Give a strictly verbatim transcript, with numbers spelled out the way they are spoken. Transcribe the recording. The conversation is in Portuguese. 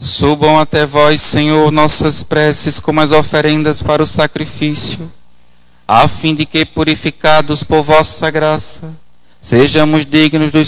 Subam até vós, Senhor, nossas preces como as oferendas para o sacrifício, a fim de que, purificados por vossa graça, sejamos dignos dos